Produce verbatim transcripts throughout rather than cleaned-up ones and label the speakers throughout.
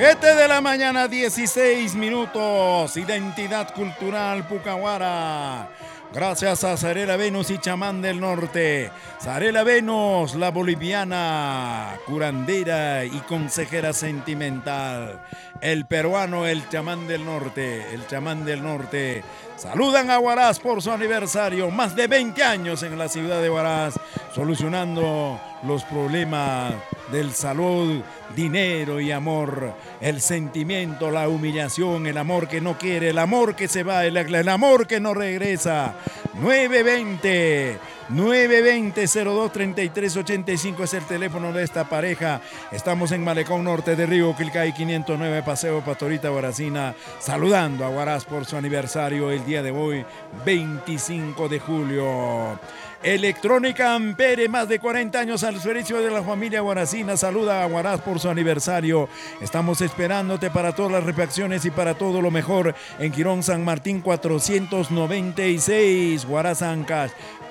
Speaker 1: siete de la mañana, dieciséis minutos. Identidad cultural Pucahuara. Gracias a Zarela Venus y Chamán del Norte. Zarela Venus, la boliviana, curandera y consejera sentimental. El peruano, el Chamán del Norte. El Chamán del Norte. Saludan a Huaraz por su aniversario. Más de veinte años en la ciudad de Huaraz, solucionando los problemas del salud, dinero y amor, el sentimiento, la humillación, el amor que no quiere, el amor que se va, el, el amor que no regresa. nueve veinte, nueve veinte, cero dos, treinta y tres ochenta y cinco es el teléfono de esta pareja. Estamos en Malecón Norte de Río Quilcay, quinientos nueve, Paseo Pastorita Huaracina, saludando a Huaraz por su aniversario el día de hoy, veinticinco de julio. Electrónica Ampere, más de cuarenta años al servicio de la familia huaracina. Saluda a Huaraz por su aniversario. Estamos esperándote para todas las refacciones y para todo lo mejor en Girón San Martín cuatrocientos noventa y seis, Huaraz Ancash.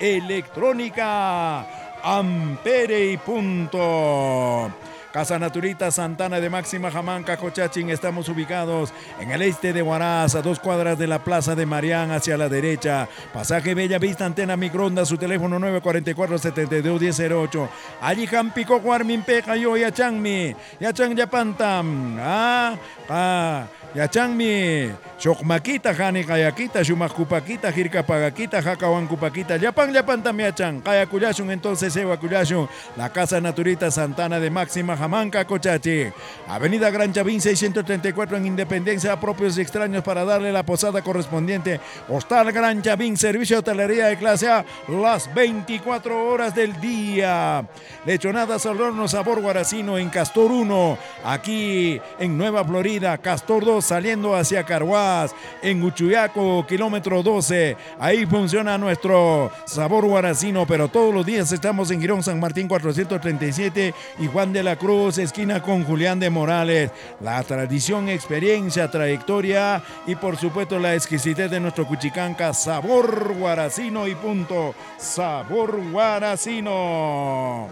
Speaker 1: Electrónica Ampere y punto. Casa Naturita Santana de Máxima Jamanca, Cochachín. Estamos ubicados en el este de Huaraz, a dos cuadras de la Plaza de Marián, hacia la derecha. Pasaje Bella Vista, antena microondas, su teléfono nueve cuatro cuatro, siete dos, uno cero cero ocho. Allí Jampico, Guarmin, Peja, yo, Yachangmi, Yachang Yapantam. Ah, ah. Yachangmi, Shokmakita, Jani Kayakita, Shumakupakita, Jirkapagakita, Jakawankupakita, Yapan, Yapan Tamiachang, Kayakuyashun, entonces Ewa Kuyashun, la Casa Naturita Santana de Máxima Jamanca, Cochachi. Avenida Gran Chavín seiscientos treinta y cuatro en Independencia, a propios y extraños para darle la posada correspondiente. Hostal Gran Chavín, servicio de hotelería de clase A, las veinticuatro horas del día. Lechonadas al horno sabor huaracino en Castor uno, aquí en Nueva Florida, Castor dos, saliendo hacia Carhuaz, en Uchuyaco, kilómetro doce. Ahí funciona nuestro sabor huaracino, pero todos los días estamos en Girón San Martín cuatrocientos treinta y siete y Juan de la Cruz, esquina con Julián de Morales. La tradición, experiencia, trayectoria y por supuesto la exquisitez de nuestro Cuchicanca, sabor huaracino y punto. Sabor huaracino.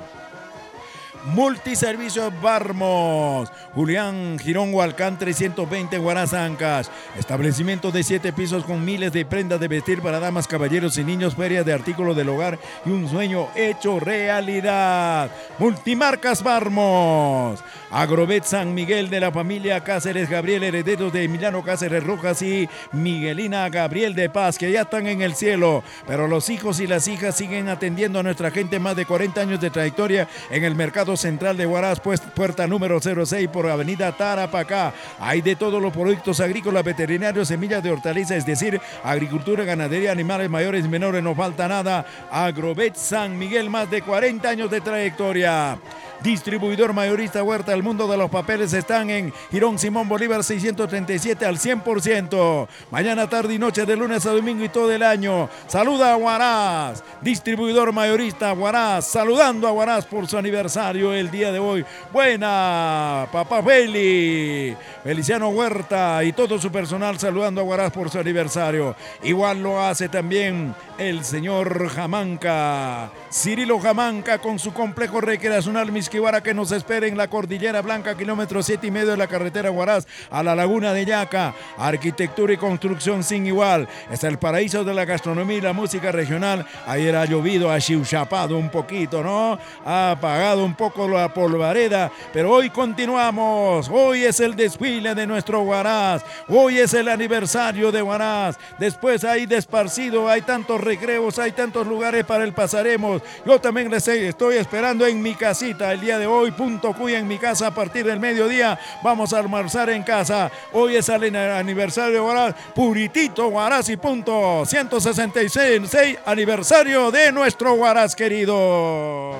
Speaker 1: Multiservicios Barmos, Julián Girón Hualcán trescientos veinte, Huaraz Ancash. Establecimiento de siete pisos con miles de prendas de vestir para damas, caballeros y niños, ferias de artículos del hogar y un sueño hecho realidad. Multimarcas Barmos, Agrovet San Miguel de la familia Cáceres Gabriel, herederos de Emiliano Cáceres Rojas y Miguelina Gabriel de Paz, que ya están en el cielo, pero los hijos y las hijas siguen atendiendo a nuestra gente. Más de cuarenta años de trayectoria en el mercado central de Huaraz, pues, puerta número cero seis por avenida Tarapacá. Hay de todos los productos agrícolas, veterinarios, semillas de hortalizas, es decir, agricultura, ganadería, animales mayores y menores, no falta nada. Agrovet San Miguel, más de cuarenta años de trayectoria. Distribuidor mayorista Huerta, el mundo de los papeles, están en Girón Simón Bolívar seiscientos treinta y siete al cien por ciento. Mañana, tarde y noche, de lunes a domingo y todo el año. Saluda a Huaraz. Distribuidor mayorista Huaraz, saludando a Huaraz por su aniversario el día de hoy. Buena, papá Feli, Feliciano Huerta y todo su personal saludando a Huaraz por su aniversario. Igual lo hace también el señor Jamanca, Cirilo Jamanca, con su complejo recreacional Misquihuara, que nos espera en la Cordillera Blanca, kilómetro siete y medio de la carretera Huaraz a la Laguna de Yaca. Arquitectura y construcción sin igual. Es el paraíso de la gastronomía y la música regional. Ayer ha llovido, ha chiuchapado un poquito, ¿no? Ha apagado un poco la polvareda, pero hoy continuamos. Hoy es el desfile de nuestro Huaraz. Hoy es el aniversario de Huaraz. Después hay desparcido, hay tantos recreos, hay tantos lugares para el pasaremos. Yo también les estoy esperando en mi casita el día de hoy, punto cuy en mi casa a partir del mediodía. Vamos a almorzar en casa. Hoy es el aniversario de Huaraz, puritito Huaraz y punto. ciento sesenta y seis aniversario de nuestro Huaraz querido.